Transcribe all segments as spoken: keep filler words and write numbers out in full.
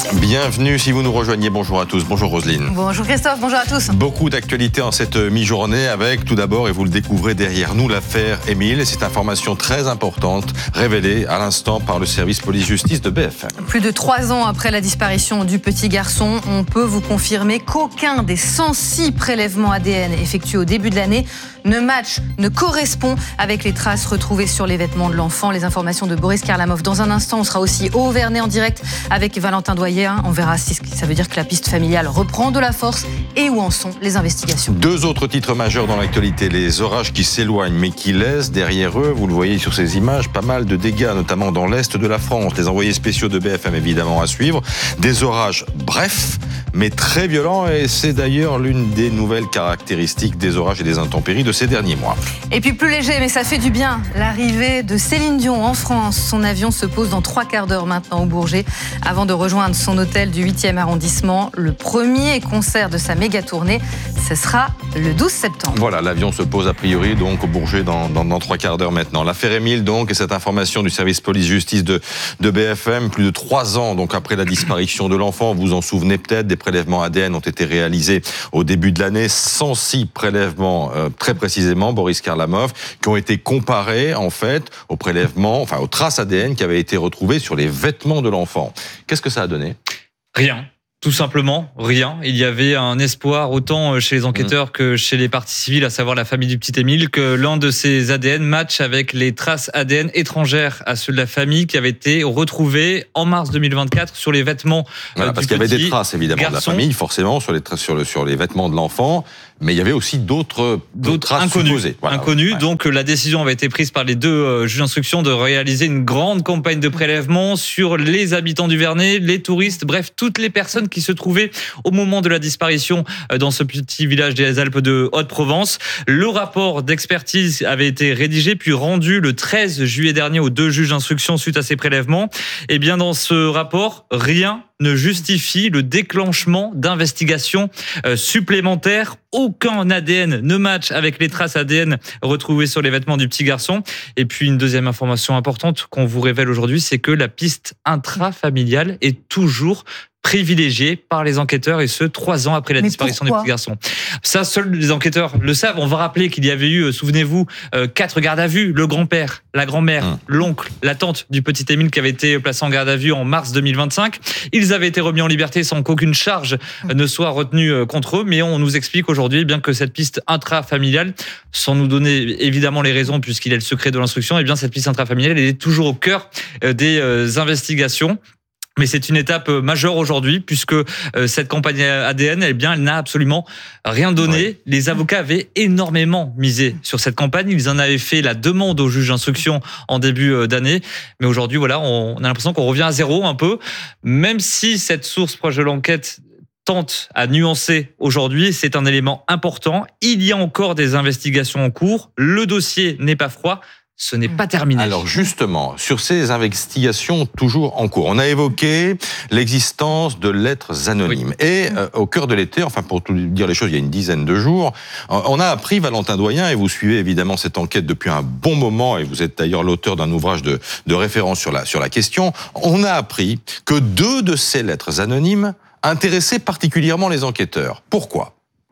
Bienvenue si vous nous rejoignez. Bonjour à tous. Bonjour Roselyne. Bonjour Christophe, bonjour à tous. Beaucoup d'actualités en cette mi-journée avec tout d'abord, et vous le découvrez derrière nous, l'affaire Émile. Et cette information très importante révélée à l'instant par le service police-justice de B F M. Plus de trois ans après la disparition du petit garçon, on peut vous confirmer qu'aucun des cent six prélèvements A D N effectués au début de l'année ne match, ne correspond avec les traces retrouvées sur les vêtements de l'enfant. Les informations de Boris Karlamov. Dans un instant, on sera aussi au Vernet en direct avec Valentin Doyer. On verra si ça veut dire que la piste familiale reprend de la force et où en sont les investigations. Deux autres titres majeurs dans l'actualité. Les orages qui s'éloignent mais qui laissent derrière eux, vous le voyez sur ces images, pas mal de dégâts, notamment dans l'est de la France. Les envoyés spéciaux de B F M évidemment à suivre. Des orages brefs mais très violents, et c'est d'ailleurs l'une des nouvelles caractéristiques des orages et des intempéries de ces derniers mois. Et puis plus léger, mais ça fait du bien, l'arrivée de Céline Dion en France. Son avion se pose dans trois quarts d'heure maintenant au Bourget, avant de rejoindre son hôtel du huitième arrondissement. Le premier concert de sa méga tournée, ce sera le douze septembre. Voilà, l'avion se pose a priori donc au Bourget dans, dans, dans trois quarts d'heure maintenant. L'affaire Émile donc, et cette information du service police-justice de, de B F M, plus de trois ans donc après la disparition de l'enfant, vous vous en souvenez peut-être, des prélèvements A D N ont été réalisés au début de l'année, cent six prélèvements euh, très précisément, Boris Karlamov, qui ont été comparés en fait aux prélèvements, enfin aux traces A D N qui avaient été retrouvées sur les vêtements de l'enfant. Qu'est-ce que ça a donné ? Rien. Tout simplement, rien. Il y avait un espoir autant chez les enquêteurs que chez les parties civiles, à savoir la famille du petit Émile, que l'un de ces A D N matche avec les traces A D N étrangères à ceux de la famille qui avaient été retrouvées en mars deux mille vingt-quatre sur les vêtements voilà, du parce qu'il y avait des traces évidemment garçon. de la famille, forcément sur les tra- sur le sur les vêtements de l'enfant, mais il y avait aussi d'autres, d'autres traces inconnus. supposées. Voilà. Inconnus. Ouais. Donc Donc la décision avait été prise par les deux euh, juges d'instruction de réaliser une grande campagne de prélèvement sur les habitants du Vernet, les touristes, bref toutes les personnes qui se trouvaient au moment de la disparition dans ce petit village des Alpes de Haute-Provence. Le rapport d'expertise avait été rédigé puis rendu le treize juillet dernier aux deux juges d'instruction suite à ces prélèvements. Et bien dans ce rapport, rien ne justifie le déclenchement d'investigations supplémentaires. Aucun A D N ne match avec les traces A D N retrouvées sur les vêtements du petit garçon. Et puis une deuxième information importante qu'on vous révèle aujourd'hui, c'est que la piste intrafamiliale est toujours privilégié par les enquêteurs, et ce, trois ans après la Mais disparition pourquoi ? du petit garçon. Ça, seuls les enquêteurs le savent. On va rappeler qu'il y avait eu, souvenez-vous, euh, quatre gardes à vue. Le grand-père, la grand-mère, mmh. l'oncle, la tante du petit Émile qui avait été placé en garde à vue en mars deux mille vingt-cinq. Ils avaient été remis en liberté sans qu'aucune charge ne soit retenue contre eux. Mais on nous explique aujourd'hui eh bien que cette piste intrafamiliale, sans nous donner évidemment les raisons puisqu'il est le secret de l'instruction, eh bien cette piste intrafamiliale elle est toujours au cœur des euh, investigations. Mais c'est une étape majeure aujourd'hui puisque cette campagne A D N, eh bien, elle n'a absolument rien donné. Ouais. Les avocats avaient énormément misé sur cette campagne. Ils en avaient fait la demande au juge d'instruction en début d'année. Mais aujourd'hui, voilà, on a l'impression qu'on revient à zéro un peu. Même si cette source proche de l'enquête tente à nuancer aujourd'hui, c'est un élément important. Il y a encore des investigations en cours. Le dossier n'est pas froid. Ce n'est pas terminé. Alors justement, sur ces investigations toujours en cours, on a évoqué l'existence de lettres anonymes. Oui. Et euh, au cœur de l'été, enfin pour tout dire les choses, il y a une dizaine de jours, on a appris, Valentin Doyen, et vous suivez évidemment cette enquête depuis un bon moment, et vous êtes d'ailleurs l'auteur d'un ouvrage de, de référence sur la, sur la question, on a appris que deux de ces lettres anonymes intéressaient particulièrement les enquêteurs. Pourquoi ?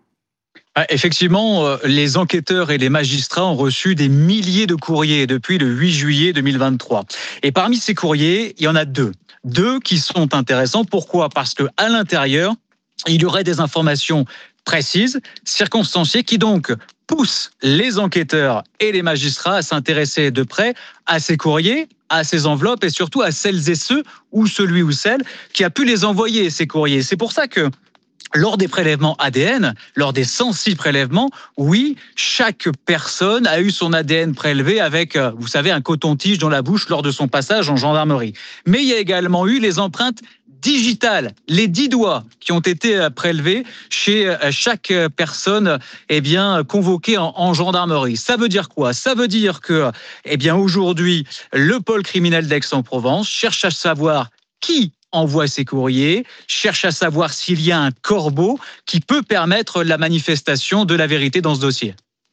Effectivement, les enquêteurs et les magistrats ont reçu des milliers de courriers depuis le huit juillet deux mille vingt-trois. Et parmi ces courriers, il y en a deux. Deux qui sont intéressants. Pourquoi ? Parce qu'à l'intérieur, il y aurait des informations précises, circonstanciées, qui donc poussent les enquêteurs et les magistrats à s'intéresser de près à ces courriers, à ces enveloppes et surtout à celles et ceux, ou celui ou celle, qui a pu les envoyer, ces courriers. C'est pour ça que lors des prélèvements A D N, lors des cent six prélèvements, oui, chaque personne a eu son A D N prélevé avec, vous savez, un coton-tige dans la bouche lors de son passage en gendarmerie. Mais il y a également eu les empreintes digitales, les dix doigts qui ont été prélevés chez chaque personne eh bien, convoquée en, en gendarmerie. Ça veut dire quoi ? Ça veut dire que eh bien, aujourd'hui, le pôle criminel d'Aix-en-Provence cherche à savoir qui envoie ses courriers, cherche à savoir s'il y a un corbeau qui peut permettre la manifestation de la vérité dans ce dossier.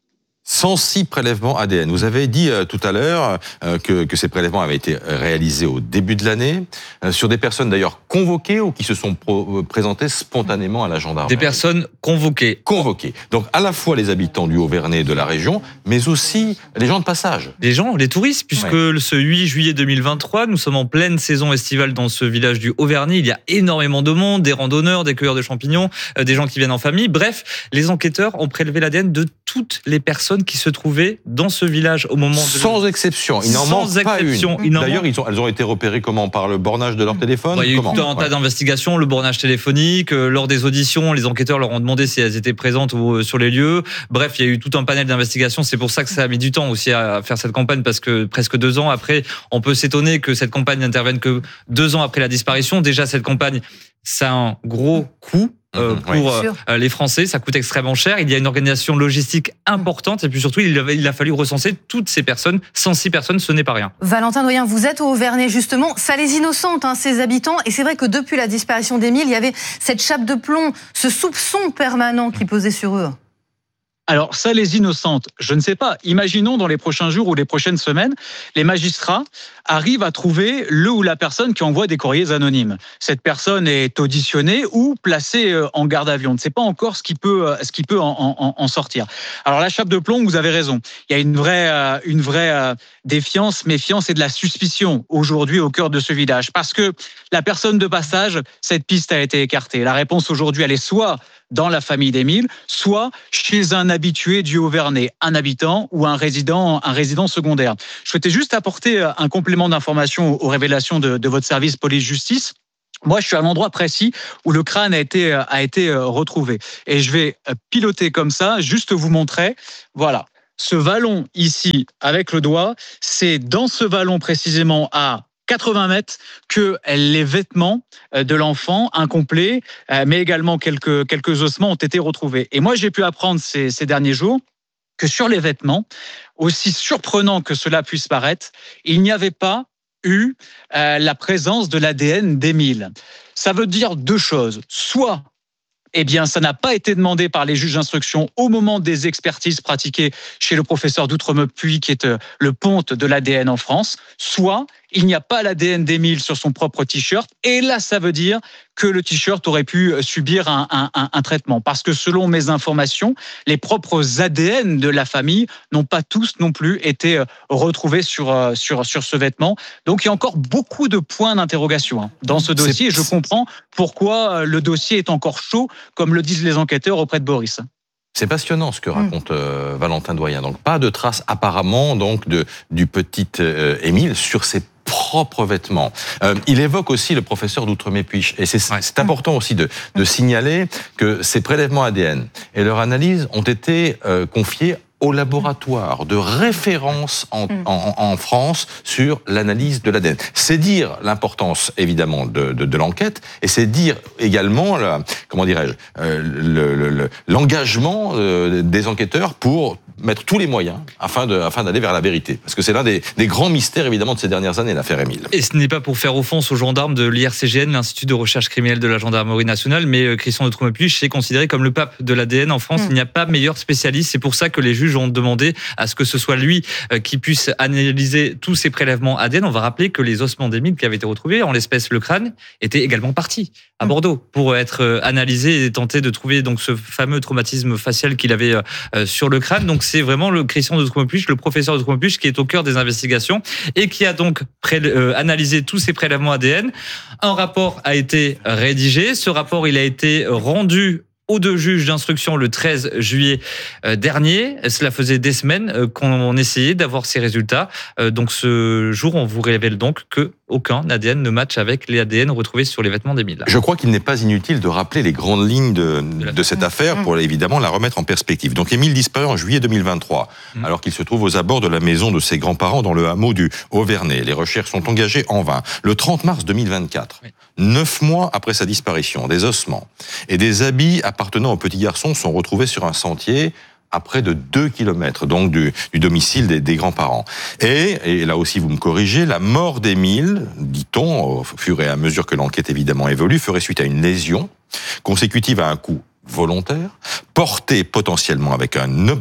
cent six prélèvements A D N. Vous avez dit euh, tout à l'heure euh, que, que ces prélèvements avaient été réalisés au début de l'année, euh, sur des personnes d'ailleurs convoquées ou qui se sont pro- présentées spontanément à la gendarmerie. Des personnes convoquées. Convoquées. Donc à la fois les habitants du Haut-Vernay et de la région, mais aussi les gens de passage. Les gens, les touristes, puisque ouais. ce huit juillet deux mille vingt-trois, nous sommes en pleine saison estivale dans ce village du Haut-Vernay. Il y a énormément de monde, des randonneurs, des cueilleurs de champignons, euh, des gens qui viennent en famille. Bref, les enquêteurs ont prélevé l'A D N de toutes les personnes qui se trouvaient dans ce village au moment de... Sans exception, il n'en Sans manque pas exception. une. Il D'ailleurs, ils ont, elles ont été repérées comment? Par le bornage de leur téléphone? bah, Il y a eu comment tout un tas ouais. d'investigations, le bornage téléphonique, euh, lors des auditions, les enquêteurs leur ont demandé si elles étaient présentes ou, euh, sur les lieux. Bref, il y a eu tout un panel d'investigations. C'est pour ça que ça a mis du temps aussi à faire cette campagne, parce que presque deux ans après, on peut s'étonner que cette campagne n'intervienne que deux ans après la disparition. Déjà, cette campagne, ça a un gros coût. Euh, pour oui. euh, les Français, ça coûte extrêmement cher. Il y a une organisation logistique importante et puis surtout, il a, il a fallu recenser toutes ces personnes. cent six personnes, ce n'est pas rien. Valentin Doyen, vous êtes au Haut-Vernay justement. Ça les innocente, hein, ces habitants. Et c'est vrai que depuis la disparition d'Émile, il y avait cette chape de plomb, ce soupçon permanent qui pesait sur eux. Alors, ça les innocente, je ne sais pas. Imaginons dans les prochains jours ou les prochaines semaines, les magistrats arrivent à trouver le ou la personne qui envoie des courriers anonymes. Cette personne est auditionnée ou placée en garde à vue. On ne sait pas encore ce qui peut, ce qui peut en, en, en sortir. Alors, la chape de plomb, vous avez raison. Il y a une vraie, une vraie défiance, méfiance et de la suspicion aujourd'hui au cœur de ce village. Parce que la personne de passage, cette piste a été écartée. La réponse aujourd'hui, elle est soit dans la famille d'Émile, soit chez un habitué du Haut-Vernay, un habitant ou un résident, un résident secondaire. Je souhaitais juste apporter un complément d'information aux révélations de, de votre service police-justice. Moi, je suis à l'endroit précis où le crâne a été, a été retrouvé. Et je vais piloter comme ça, juste vous montrer. Voilà. Ce vallon ici, avec le doigt, c'est dans ce vallon précisément à quatre-vingts mètres que les vêtements de l'enfant incomplets, mais également quelques, quelques ossements ont été retrouvés. Et moi, j'ai pu apprendre ces, ces derniers jours que sur les vêtements, aussi surprenant que cela puisse paraître, il n'y avait pas eu euh, la présence de l'A D N d'Émile. Ça veut dire deux choses. Soit, eh bien, ça n'a pas été demandé par les juges d'instruction au moment des expertises pratiquées chez le professeur d'Outremepuy, qui est le ponte de l'A D N en France. Soit, il n'y a pas l'A D N d'Émile sur son propre t-shirt. Et là, ça veut dire que le t-shirt aurait pu subir un, un, un, un traitement. Parce que selon mes informations, les propres A D N de la famille n'ont pas tous non plus été retrouvés sur, sur, sur ce vêtement. Donc, il y a encore beaucoup de points d'interrogation dans ce dossier. Et je comprends pourquoi le dossier est encore chaud, comme le disent les enquêteurs auprès de Boris. C'est passionnant ce que raconte euh, Valentin Doyen. Donc, pas de traces apparemment donc de, du petit euh, Émile sur ses propres vêtements. Euh, il évoque aussi le professeur d'Outremepuy. Et c'est, ouais. c'est important aussi de, de signaler que ces prélèvements A D N et leur analyse ont été euh, confiés au laboratoire de référence en, en, en France sur l'analyse de l'A D N. C'est dire l'importance, évidemment, de, de, de l'enquête, et c'est dire également, la, comment dirais-je, euh, le, le, le, l'engagement euh, des enquêteurs pour mettre tous les moyens afin, de, afin d'aller vers la vérité. Parce que c'est l'un des, des grands mystères, évidemment, de ces dernières années, l'affaire Émile. Et ce n'est pas pour faire offense aux gendarmes de l'I R C G N, l'Institut de recherche criminelle de la gendarmerie nationale, mais Christian d'Outremepuy est considéré comme le pape de l'A D N en France. Mmh. Il n'y a pas meilleur spécialiste. C'est pour ça que les juges ont demandé à ce que ce soit lui qui puisse analyser tous ces prélèvements A D N. On va rappeler que les ossements d'Émile qui avaient été retrouvés, en l'espèce le crâne, étaient également partis à Bordeaux pour être analysés et tenter de trouver donc ce fameux traumatisme facial qu'il avait sur le crâne. Donc c'est vraiment le Christian d'Outremepuy, le professeur d'Outremepuy, qui est au cœur des investigations et qui a donc pré- euh, analysé tous ces prélèvements A D N. Un rapport a été rédigé. Ce rapport, il a été rendu aux deux juges d'instruction le treize juillet dernier. Cela faisait des semaines qu'on essayait d'avoir ces résultats. Donc ce jour, on vous révèle donc que aucun A D N ne matche avec les A D N retrouvés sur les vêtements d'Émile. Je crois qu'il n'est pas inutile de rappeler les grandes lignes de, de cette affaire pour évidemment la remettre en perspective. Donc Émile disparaît en juillet deux mille vingt-trois, mmh. alors qu'il se trouve aux abords de la maison de ses grands-parents dans le hameau du Haut-Vernay. Les recherches sont engagées en vain. Le trente mars deux mille vingt-quatre, oui. neuf mois après sa disparition, des ossements et des habits appartenant au petit garçon sont retrouvés sur un sentier à près de deux kilomètres, donc du, du domicile des, des grands-parents. Et, et là aussi, vous me corrigez, la mort d'Émile, dit-on, au fur et à mesure que l'enquête évidemment évolue, ferait suite à une lésion consécutive à un coup volontaire, porté potentiellement avec un objet,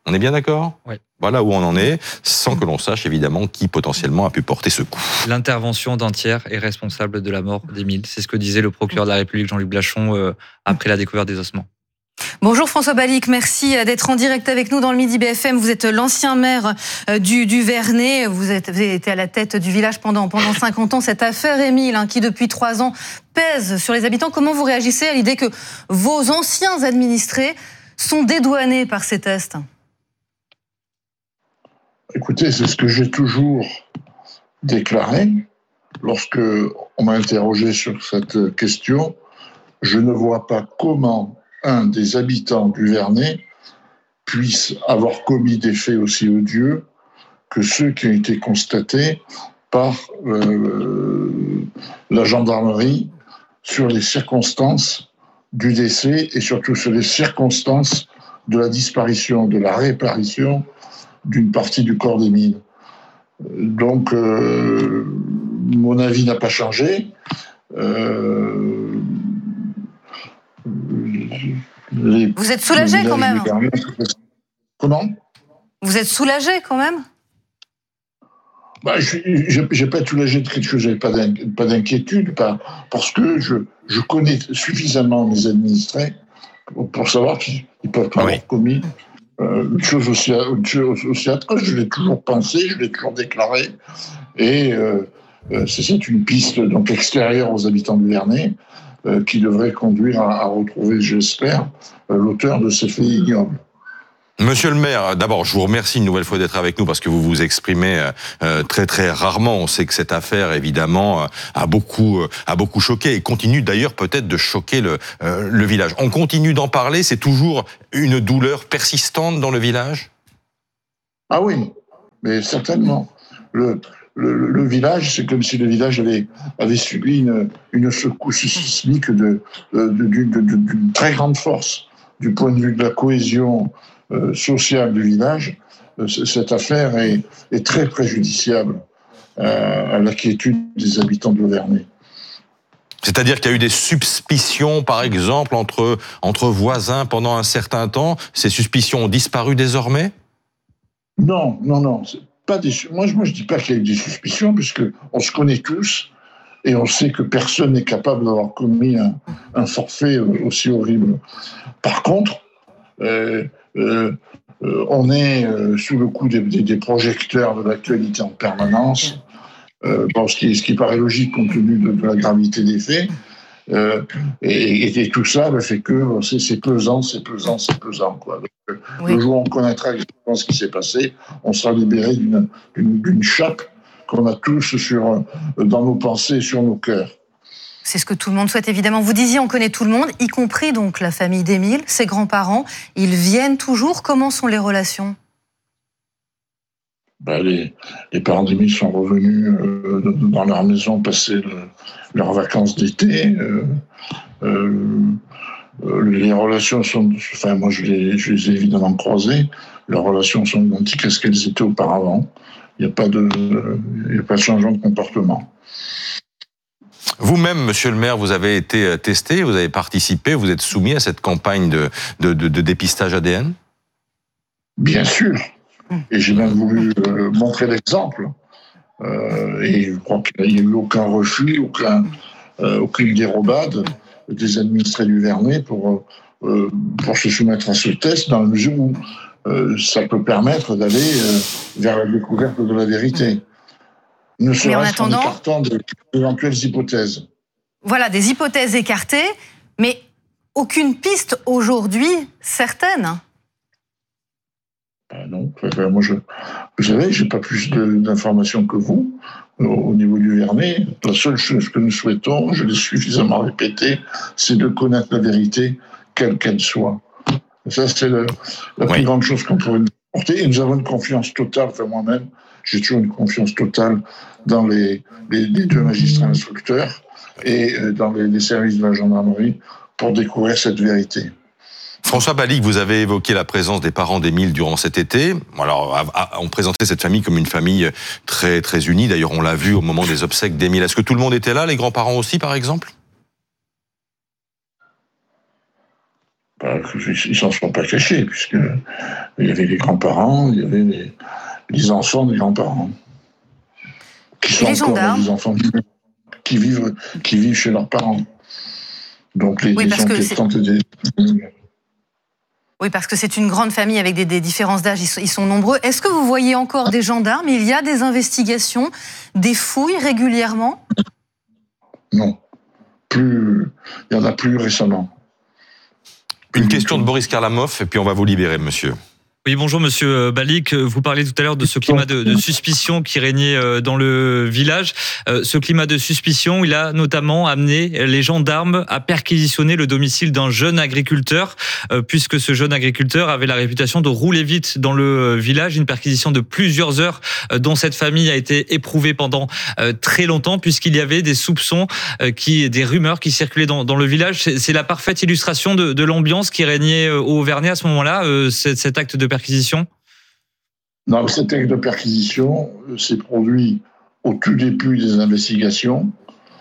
On est bien d'accord ? Oui. Voilà où on en est, sans que l'on sache évidemment qui potentiellement a pu porter ce coup. L'intervention d'un tiers est responsable de la mort d'Émile. C'est ce que disait le procureur de la République, Jean-Luc Blachon, euh, après la découverte des ossements. Bonjour François Balic, merci d'être en direct avec nous dans le Midi B F M. Vous êtes l'ancien maire du, du Vernet, vous, êtes, vous avez été à la tête du village pendant, pendant cinquante ans. Cette affaire Émile, hein, qui depuis trois ans pèse sur les habitants, comment vous réagissez à l'idée que vos anciens administrés sont dédouanés par ces tests ? Écoutez, c'est ce que j'ai toujours déclaré. Lorsque on m'a interrogé sur cette question, je ne vois pas comment un des habitants du Vernet puisse avoir commis des faits aussi odieux que ceux qui ont été constatés par euh, la gendarmerie sur les circonstances du décès et surtout sur les circonstances de la disparition, de la réapparition d'une partie du corps d'Émile. Donc, euh, mon avis n'a pas changé. Euh, les, Vous êtes soulagé quand même ? Comment ? Vous êtes soulagé quand même ? Bah, je n'ai pas été soulagé de quelque chose, je n'avais pas, d'in, pas d'inquiétude, pas, parce que je, je connais suffisamment mes administrés pour, pour savoir qu'ils ne peuvent pas oui. avoir commis euh, une chose aussi, une chose aussi atroce. Je l'ai toujours pensé, je l'ai toujours déclaré, et euh, c'est une piste donc extérieure aux habitants du Vernet euh, qui devrait conduire à, à retrouver, j'espère, euh, l'auteur de ces faits ignobles. Monsieur le maire, d'abord, je vous remercie une nouvelle fois d'être avec nous parce que vous vous exprimez euh, très très rarement. On sait que cette affaire, évidemment, a beaucoup a beaucoup choqué et continue d'ailleurs peut-être de choquer le euh, le village. On continue d'en parler. C'est toujours une douleur persistante dans le village ? Ah oui, mais certainement. Le le, le village, c'est comme si le village avait avait subi une une secousse sismique de de, de, de, de d'une très grande force du point de vue de la cohésion Euh, sociale du village. Euh, cette affaire est, est très préjudiciable euh, à la quiétude des habitants de Vernet. C'est-à-dire qu'il y a eu des suspicions, par exemple, entre, entre voisins pendant un certain temps. Ces suspicions ont disparu désormais ? Non, non, non. C'est pas des, moi, moi, je ne dis pas qu'il y a eu des suspicions, puisqu'on se connaît tous et on sait que personne n'est capable d'avoir commis un, un forfait aussi horrible. Par contre, euh, Euh, euh, on est euh, sous le coup des, des, des projecteurs de l'actualité en permanence, euh, bon, ce, qui, ce qui paraît logique compte tenu de, de la gravité des faits. Euh, et, et, et tout ça bah, fait que c'est, c'est pesant, c'est pesant, c'est pesant. Quoi. Donc, oui. Le jour où on connaîtra exactement ce qui s'est passé, on sera libéré d'une, d'une, d'une chape qu'on a tous sur, dans nos pensées et sur nos cœurs. C'est ce que tout le monde souhaite, évidemment. Vous disiez, on connaît tout le monde, y compris donc la famille d'Émile, ses grands-parents. Ils viennent toujours. Comment sont les relations ? Ben, les, les parents d'Émile sont revenus euh, dans leur maison passer le, leurs vacances d'été. Euh, euh, les relations sont... Enfin, moi, je les, je les ai évidemment croisées. Leurs relations sont identiques à ce qu'elles étaient auparavant. Il n'y a pas de, il n'y a pas de changement de comportement. Vous-même, monsieur le maire, vous avez été testé, vous avez participé, vous êtes soumis à cette campagne de, de, de, de dépistage A D N ? Bien sûr. Et j'ai même voulu euh, montrer l'exemple. Euh, et je crois qu'il n'y a eu aucun refus, aucun, euh, aucune dérobade des administrés du Vernet pour, euh, pour se soumettre à ce test, dans la mesure où euh, ça peut permettre d'aller euh, vers la découverte de la vérité. Ne serait-ce qu'en écartant d'éventuelles hypothèses. Voilà, des hypothèses écartées, mais aucune piste aujourd'hui certaine. Ben non, enfin, moi je, vous savez, j'ai pas plus de, d'informations que vous au, au niveau du Vernet. La seule chose que nous souhaitons, je l'ai suffisamment répété, c'est de connaître la vérité, quelle qu'elle soit. Et ça, c'est le, la oui. plus grande chose qu'on pourrait nous apporter. Et nous avons une confiance totale, enfin moi-même, j'ai toujours une confiance totale dans les, les, les deux magistrats instructeurs et dans les, les services de la gendarmerie pour découvrir cette vérité. François Balic, vous avez évoqué la présence des parents d'Émile durant cet été. Alors, on présentait cette famille comme une famille très, très unie. D'ailleurs, on l'a vu au moment des obsèques d'Émile. Est-ce que tout le monde était là, les grands-parents aussi, par exemple ? bah, ils s'en sont pas cachés, puisque il y avait les grands-parents, il y avait les, les enfants des grands-parents, qui sont les encore gendarmes. des enfants qui vivent, qui vivent chez leurs parents. Donc les, Oui, les parce que enquêtantes et des... Oui, parce que c'est une grande famille avec des, des différences d'âge, ils sont, ils sont nombreux. Est-ce que vous voyez encore des gendarmes? Il y a des investigations, des fouilles régulièrement? Non, plus, il n'y en a plus récemment. Une question de Boris Karlamov, et puis on va vous libérer, monsieur. Oui, bonjour Monsieur Balik. Vous parlez tout à l'heure de ce climat de, de suspicion qui régnait dans le village. Ce climat de suspicion, il a notamment amené les gendarmes à perquisitionner le domicile d'un jeune agriculteur, puisque ce jeune agriculteur avait la réputation de rouler vite dans le village. Une perquisition de plusieurs heures dont cette famille a été éprouvée pendant très longtemps, puisqu'il y avait des soupçons, qui, des rumeurs qui circulaient dans, dans le village. C'est, c'est la parfaite illustration de, de l'ambiance qui régnait au Vernet à ce moment-là, cet, cet acte de perquisition? Non, cet acte de perquisition s'est produit au tout début des investigations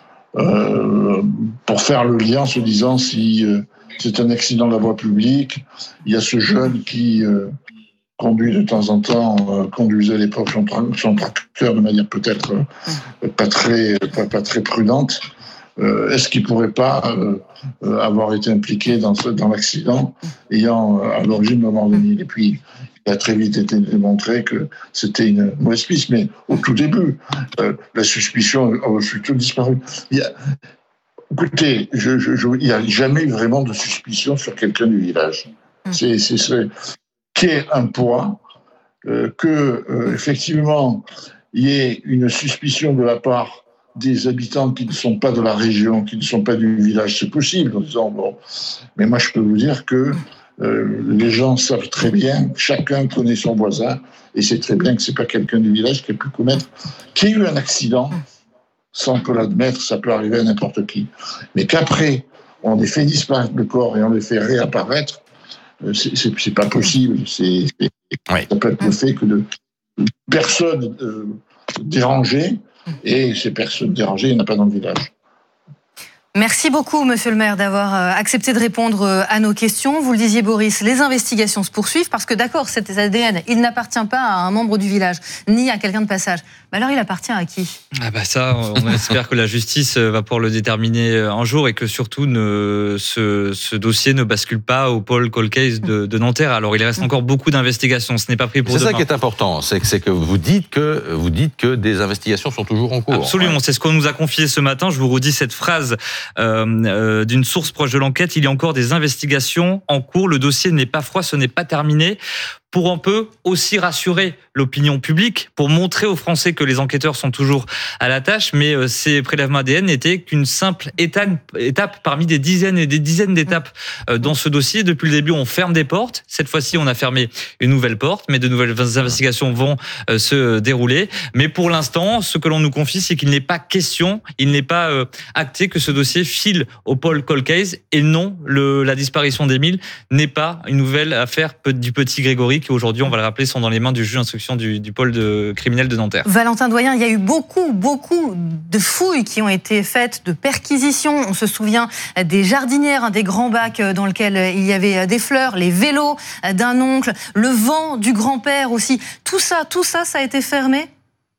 euh, pour faire le lien en se disant si euh, c'est un accident de la voie publique, il y a ce jeune qui euh, conduit de temps en temps, euh, conduisait à l'époque son, tra- son tracteur de manière peut-être euh, pas, très, pas, pas très prudente. Euh, est-ce qu'il ne pourrait pas euh, euh, avoir été impliqué dans, ce, dans l'accident ayant euh, à l'origine de mort de Nil? Et puis, il a très vite été démontré que c'était une mauvaise piste, mais au tout début, euh, la suspicion a surtout disparu. Il y a, écoutez, je, je, je, il n'y a jamais eu vraiment de suspicion sur quelqu'un du village. C'est, c'est, c'est qui est un poids, euh, que euh, effectivement, il y ait une suspicion de la part des habitants qui ne sont pas de la région, qui ne sont pas du village, c'est possible, en disant, bon, mais moi je peux vous dire que euh, les gens savent très bien, chacun connaît son voisin, et c'est très bien que c'est pas quelqu'un du village qui a pu commettre, qui a eu un accident, sans que l'admettre, ça peut arriver à n'importe qui. Mais qu'après, on ait fait disparaître le corps et on les fait réapparaître, c'est, c'est, c'est pas possible. C'est, c'est, oui. Ça peut être le fait que de personnes euh, dérangées, et ces personnes dérangées, il n'y en a pas dans le village. Merci beaucoup, monsieur le maire, d'avoir accepté de répondre à nos questions. Vous le disiez, Boris, les investigations se poursuivent parce que, d'accord, cet A D N, il n'appartient pas à un membre du village, ni à quelqu'un de passage. Mais alors, il appartient à qui? Ah bah ça, on espère que la justice va pouvoir le déterminer un jour et que surtout ne, ce, ce dossier ne bascule pas au Paul Cold Case de, de Nanterre. Alors, il reste encore beaucoup d'investigations. Ce n'est pas pris pour c'est demain. C'est ça qui est important, c'est que, c'est que vous dites que vous dites que des investigations sont toujours en cours. Absolument, ouais. C'est ce qu'on nous a confié ce matin. Je vous redis cette phrase euh, euh, d'une source proche de l'enquête. Il y a encore des investigations en cours. Le dossier n'est pas froid, ce n'est pas terminé. Pour un peu aussi rassurer l'opinion publique, pour montrer aux Français que les enquêteurs sont toujours à la tâche, mais ces prélèvements A D N n'étaient qu'une simple étape parmi des dizaines et des dizaines d'étapes dans ce dossier. Depuis le début, on ferme des portes. Cette fois-ci, on a fermé une nouvelle porte, mais de nouvelles investigations vont se dérouler. Mais pour l'instant, ce que l'on nous confie, c'est qu'il n'est pas question, il n'est pas acté que ce dossier file au Paul Cold Case. Et non, le, la disparition d'Émile n'est pas une nouvelle affaire du petit Grégory, qui aujourd'hui, on va le rappeler, sont dans les mains du juge d'instruction du, du pôle de criminel de Nanterre. Valentin Doyen, il y a eu beaucoup, beaucoup de fouilles qui ont été faites, de perquisitions. On se souvient des jardinières, des grands bacs dans lesquels il y avait des fleurs, les vélos d'un oncle, le vent du grand-père aussi. Tout ça, tout ça, ça a été fermé ?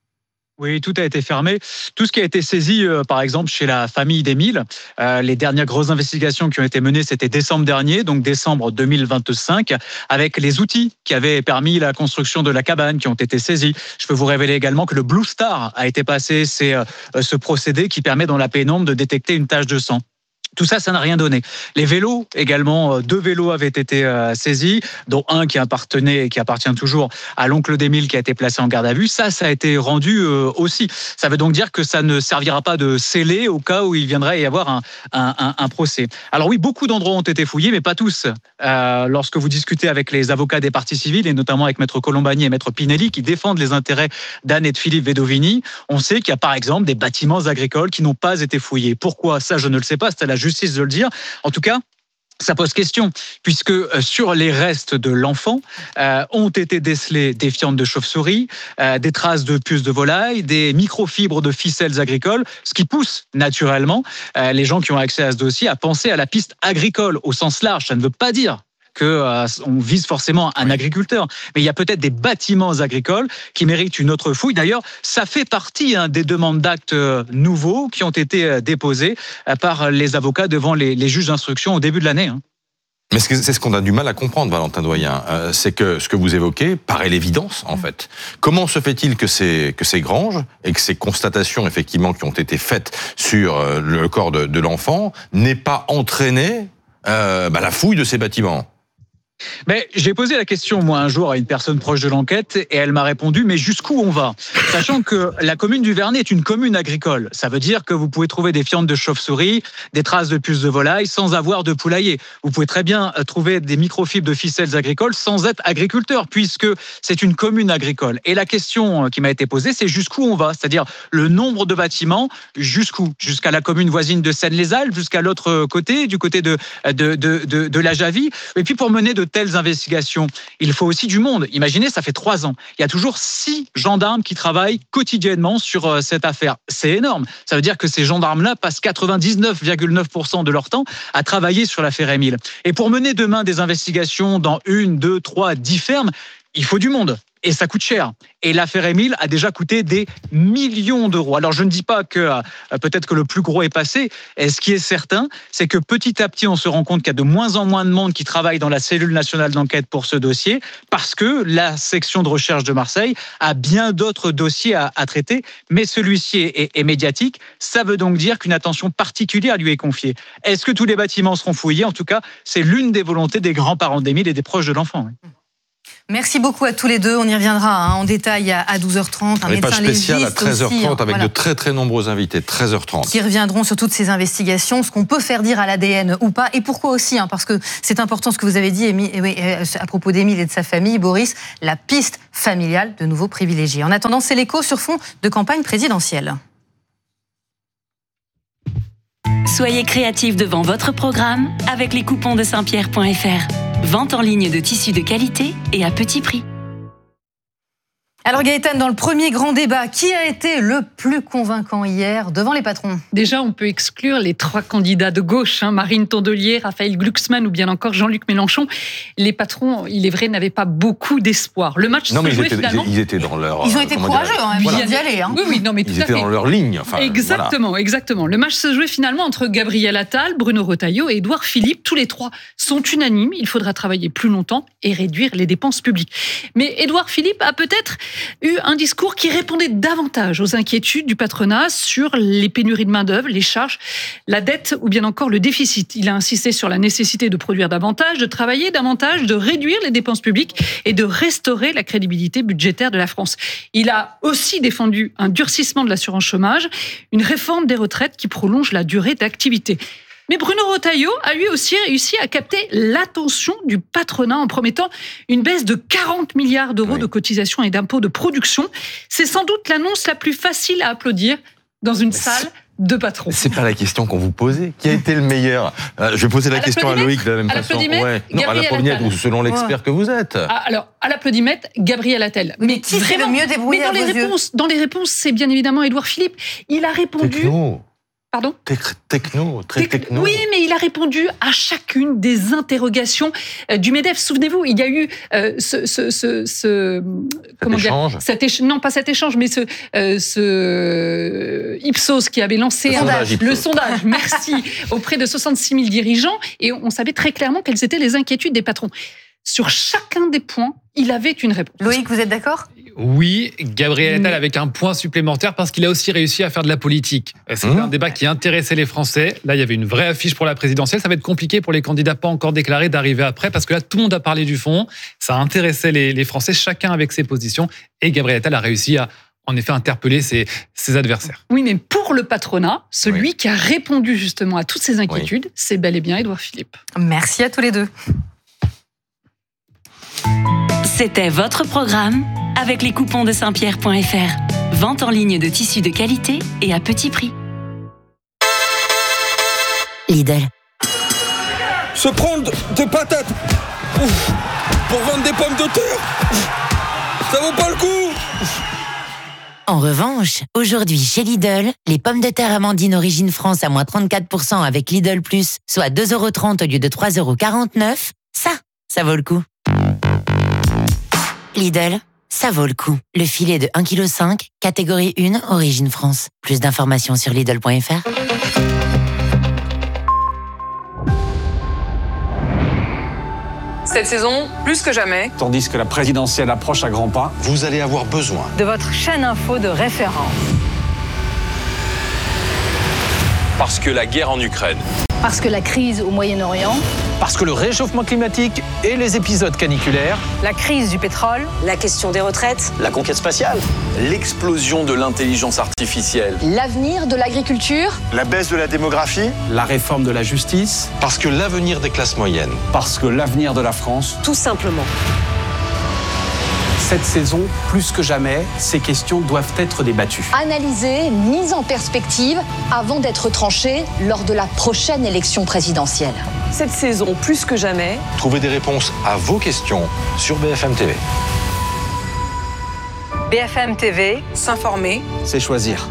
Oui, tout a été fermé. Tout ce qui a été saisi, euh, par exemple, chez la famille d'Émile, euh, les dernières grosses investigations qui ont été menées, c'était décembre dernier, donc décembre deux mille vingt-cinq, avec les outils qui avaient permis la construction de la cabane qui ont été saisis. Je peux vous révéler également que le Blue Star a été passé. C'est euh, ce procédé qui permet dans la pénombre de détecter une tache de sang. Tout ça, ça n'a rien donné. Les vélos également, deux vélos avaient été euh, saisis, dont un qui appartenait et qui appartient toujours à l'oncle d'Émile qui a été placé en garde à vue. Ça, ça a été rendu euh, aussi. Ça veut donc dire que ça ne servira pas de scellé au cas où il viendrait y avoir un, un, un, un procès. Alors oui, beaucoup d'endroits ont été fouillés, mais pas tous. Euh, lorsque vous discutez avec les avocats des parties civiles, et notamment avec Maître Colombani et Maître Pinelli, qui défendent les intérêts d'Anne et de Philippe Vedovini, on sait qu'il y a par exemple des bâtiments agricoles qui n'ont pas été fouillés. Pourquoi ? Ça, je ne le sais pas. C'est à la justice de le dire. En tout cas, Ça pose question, puisque sur les restes de l'enfant euh, ont été décelées des fientes de chauve-souris, euh, des traces de puces de volaille, des microfibres de ficelles agricoles, ce qui pousse naturellement euh, les gens qui ont accès à ce dossier à penser à la piste agricole au sens large. Ça ne veut pas dire qu'on euh, vise forcément un agriculteur. Mais il y a peut-être des bâtiments agricoles qui méritent une autre fouille. D'ailleurs, ça fait partie hein, des demandes d'actes euh, nouveaux qui ont été euh, déposées euh, par les avocats devant les, les juges d'instruction au début de l'année. Hein. Mais c'est ce qu'on a du mal à comprendre, Valentin Doyen. Euh, c'est que ce que vous évoquez paraît l'évidence, en fait. Comment se fait-il que ces, que ces granges et que ces constatations, effectivement, qui ont été faites sur euh, le corps de, de l'enfant n'aient pas entraîné euh, bah, la fouille de ces bâtiments ? Mais j'ai posé la question, moi, un jour, à une personne proche de l'enquête, et elle m'a répondu, mais jusqu'où on va ? Sachant que la commune du Vernet est une commune agricole. Ça veut dire que vous pouvez trouver des fientes de chauve-souris, des traces de puces de volaille, sans avoir de poulailler. Vous pouvez très bien trouver des microfibres de ficelles agricoles sans être agriculteur, puisque c'est une commune agricole. Et la question qui m'a été posée, c'est jusqu'où on va ? C'est-à-dire le nombre de bâtiments, jusqu'où ? Jusqu'à la commune voisine de Seine-les-Alpes, jusqu'à l'autre côté, du côté de, de, de, de, de la Javie. Et puis pour mener de telles investigations, il faut aussi du monde. Imaginez, ça fait trois ans. Il y a toujours six gendarmes qui travaillent quotidiennement sur cette affaire. C'est énorme. Ça veut dire que ces gendarmes-là passent quatre-vingt-dix-neuf virgule neuf pour cent de leur temps à travailler sur l'affaire Émile. Et pour mener demain des investigations dans une, deux, trois, dix fermes, il faut du monde. Et ça coûte cher. Et l'affaire Émile a déjà coûté des millions d'euros. Alors je ne dis pas que euh, peut-être que le plus gros est passé. Et ce qui est certain, c'est que petit à petit, on se rend compte qu'il y a de moins en moins de monde qui travaille dans la cellule nationale d'enquête pour ce dossier, parce que la section de recherche de Marseille a bien d'autres dossiers à, à traiter. Mais celui-ci est, est médiatique. Ça veut donc dire qu'une attention particulière lui est confiée. Est-ce que tous les bâtiments seront fouillés ? En tout cas, c'est l'une des volontés des grands-parents d'Émile et des proches de l'enfant. Merci beaucoup à tous les deux. On y reviendra hein, en détail à douze heures trente. Un Les pages spéciales à treize heures trente aussi, avec voilà, de très très nombreux invités. treize heures trente. Qui reviendront sur toutes ces investigations, ce qu'on peut faire dire à l'A D N ou pas. Et pourquoi aussi hein, parce que c'est important ce que vous avez dit à propos d'Émile et de sa famille. Boris, la piste familiale de nouveau privilégiée. En attendant, c'est l'écho sur fond de campagne présidentielle. Soyez créatifs devant votre programme avec les coupons de saint pierre point f r. Vente en ligne de tissus de qualité et à petit prix. Alors Gaëtane, dans le premier grand débat, qui a été le plus convaincant hier devant les patrons ? Déjà, on peut exclure les trois candidats de gauche, hein, Marine Tondelier, Raphaël Glucksmann ou bien encore Jean-Luc Mélenchon. Les patrons, il est vrai, n'avaient pas beaucoup d'espoir. Le match non, se mais jouait ils étaient, finalement... Ils étaient dans leur... Ils ont été courageux, hein, ils bien d'y aller. Hein. Oui, oui, non, mais tout ils à étaient fait. dans leur ligne. Enfin, exactement, voilà. exactement. Le match se jouait finalement entre Gabriel Attal, Bruno Retailleau et Édouard Philippe. Tous les trois sont unanimes. Il faudra travailler plus longtemps et réduire les dépenses publiques. Mais Édouard Philippe a peut-être eu un discours qui répondait davantage aux inquiétudes du patronat sur les pénuries de main-d'œuvre, les charges, la dette ou bien encore le déficit. Il a insisté sur la nécessité de produire davantage, de travailler davantage, de réduire les dépenses publiques et de restaurer la crédibilité budgétaire de la France. Il a aussi défendu un durcissement de l'assurance chômage, une réforme des retraites qui prolonge la durée d'activité. Mais Bruno Retailleau a lui aussi réussi à capter l'attention du patronat en promettant une baisse de quarante milliards d'euros oui. de cotisations et d'impôts de production. C'est sans doute l'annonce la plus facile à applaudir dans une Mais salle de patrons. C'est pas la question qu'on vous posait. Qui a été le meilleur ? euh, Je vais poser la à question à Loïc de la même à façon. Ouais. Non, à l'applaudimètre ou selon l'expert ouais. que vous êtes. Ah, alors, à l'applaudimètre, Gabriel Attal. Mais, Mais qui vraiment, c'est le mieux débrouillé mais dans les réponses, dans les réponses, c'est bien évidemment Édouard Philippe. Il a répondu. Techno. Pardon ? Techno, très techno. Oui, mais il a répondu à chacune des interrogations du MEDEF. Souvenez-vous, il y a eu euh, ce, ce, ce, ce comment échange. dire, cet échange, non pas cet échange, mais ce, euh, ce Ipsos qui avait lancé le un, sondage, le sondage, merci, auprès de soixante-six mille dirigeants, et on savait très clairement quelles étaient les inquiétudes des patrons. Sur chacun des points, il avait une réponse. Loïc, vous êtes d'accord ? Oui, Gabriel Attal avec un point supplémentaire parce qu'il a aussi réussi à faire de la politique. C'était mmh. un débat qui intéressait les Français. Là, il y avait une vraie affiche pour la présidentielle. Ça va être compliqué pour les candidats pas encore déclarés d'arriver après parce que là, tout le monde a parlé du fond. Ça intéressait les, les Français, chacun avec ses positions. Et Gabriel Attal a réussi à, en effet, interpeller ses, ses adversaires. Oui, mais pour le patronat, celui oui. qui a répondu justement à toutes ces inquiétudes, oui. c'est bel et bien Édouard Philippe. Merci à tous les deux. C'était votre programme avec les coupons de saint pierre point f r. Vente en ligne de tissus de qualité et à petit prix. Lidl. Se prendre des patates ouf, pour vendre des pommes de terre, ça vaut pas le coup. En revanche, aujourd'hui chez Lidl, les pommes de terre Amandine Origine France à moins trente-quatre pour cent avec Lidl Plus, soit deux euros trente au lieu de trois euros quarante-neuf, ça, ça vaut le coup. Lidl, ça vaut le coup. Le filet de un virgule cinq kilos, catégorie un, Origine France. Plus d'informations sur Lidl point F R. Cette saison, plus que jamais, tandis que la présidentielle approche à grands pas, vous allez avoir besoin de votre chaîne info de référence. Parce que la guerre en Ukraine. Parce que la crise au Moyen-Orient. Parce que le réchauffement climatique et les épisodes caniculaires. La crise du pétrole. La question des retraites. La conquête spatiale. L'explosion de l'intelligence artificielle. L'avenir de l'agriculture. La baisse de la démographie. La réforme de la justice. Parce que l'avenir des classes moyennes. Parce que l'avenir de la France. Tout simplement. Cette saison, plus que jamais, ces questions doivent être débattues. Analysées, mises en perspective avant d'être tranchées lors de la prochaine élection présidentielle. Cette saison, plus que jamais, trouvez des réponses à vos questions sur B F M T V. B F M T V, s'informer, c'est choisir.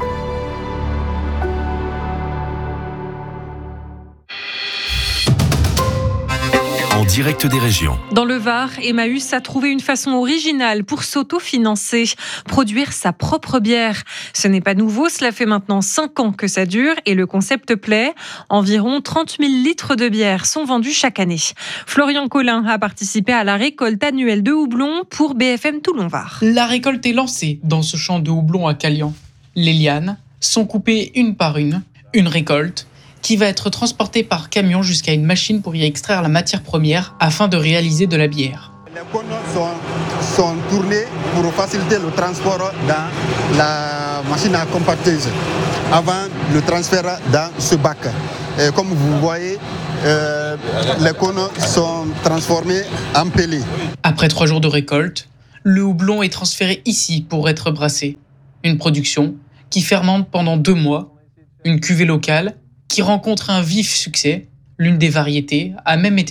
En direct des régions. Dans le Var, Emmaüs a trouvé une façon originale pour s'autofinancer, produire sa propre bière. Ce n'est pas nouveau, cela fait maintenant cinq ans que ça dure et le concept plaît. Environ trente mille litres de bière sont vendus chaque année. Florian Collin a participé à la récolte annuelle de houblon pour B F M Toulon-Var. La récolte est lancée dans ce champ de houblon à Calian. Les lianes sont coupées une par une, une récolte qui va être transporté par camion jusqu'à une machine pour y extraire la matière première afin de réaliser de la bière. Les cônes sont, sont tournés pour faciliter le transport dans la machine à compacteuse avant le transfert dans ce bac. Et comme vous voyez, euh, les cônes sont transformés en pellets. Après trois jours de récolte, le houblon est transféré ici pour être brassé. Une production qui fermente pendant deux mois, une cuvée locale qui rencontre un vif succès. L'une des variétés a même été